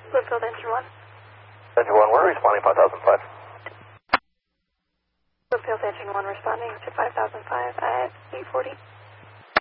Bluefield Engine 1. Engine 1, we're responding 5005. Bluefield Engine 1 responding to 5005 at 840.